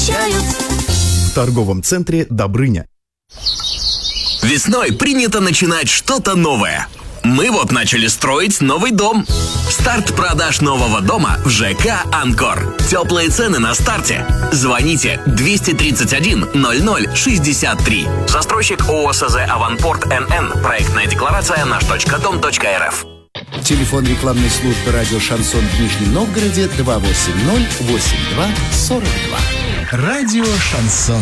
встречают В торговом центре «Добрыня». Весной принято начинать что-то новое. Мы вот начали строить новый дом. Старт продаж нового дома в ЖК «Анкор». Теплые цены на старте. Звоните 231 00 63. Застройщик ООСЗ «Аванпорт НН». Проектная декларация наш.дом.рф. Телефон рекламной службы радио «Шансон» в Нижнем Новгороде 280-82-42. Радио «Шансон».